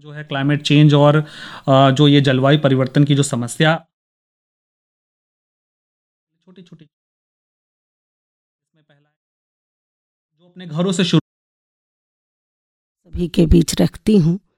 जो है climate change और जो ये जलवायु परिवर्तन की जो समस्या छोटी छोटी, इसमें पहला है जो अपने घरों से शुरू। सभी के बीच रखती हूँ।